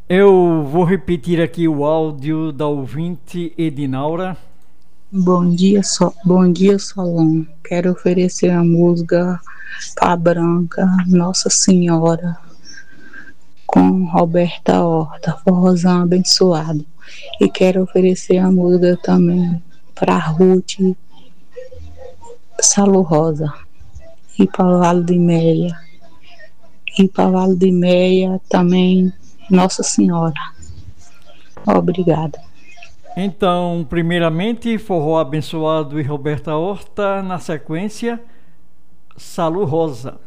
Eu vou repetir aqui o áudio da ouvinte Edinaura. Bom dia, Solon. Quero oferecer a música Pá Branca, Nossa Senhora, com Roberta Horta, forrozão abençoado. E quero oferecer a música também para Ruth Salo Rosa e para Vale de Meia. E para Vale de Meia também Nossa Senhora. Obrigada. Então, primeiramente, Forró Abençoado e Roberta Horta. Na sequência, Salu Rosa.